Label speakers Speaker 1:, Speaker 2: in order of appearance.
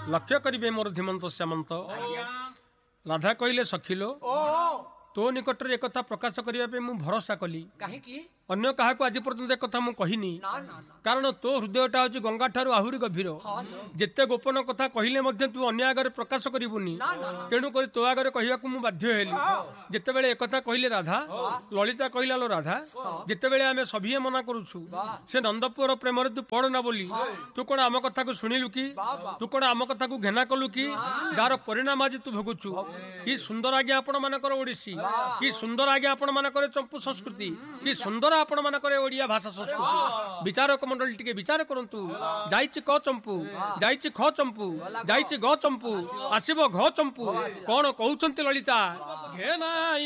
Speaker 1: लक्ष्य करिवे मोर धीमंत श्यामंत राधा कहले सखिलो तो निकट एक कथा प्रकाश करने मु भरोसा कली
Speaker 2: कहीं
Speaker 1: अन्य क्या आज पर्यटन एक कथा मुझे कारण तो हृदयटा हूँ गंगा ठारू आहुरी गभीर जिते गोपन कथा कहले तू अन्य आगे प्रकाश करूनी तेणुक तो आगे कहवाक मुझे बाध्य हेली जितेबले एक कथा कहले राधा ललिता कहला लो राधा जितेबले आम सभी मना करुछु से नंदपुर प्रेम तू पड़ना बोली तू कौन आम कथा को शुणिलु कि तू कौन आम कथा को घेना कलु कि जार परिणाम आज तू भोगुछु कि सुंदर आज्ञा आपण मानकर ओडिसी कि सुंदर आज्ञा आपण मानकर चंपू संस्कृति कि सुंदर आपण मानकर ओडिया भाषा संस्कृति विचारक मंडल टिके विचार करंतु जाइछि क चंपू जाइछि ख चंपू जाइछि ग चंपू आसीबो घ चंपू कोन कहउछंती ललिता घे ना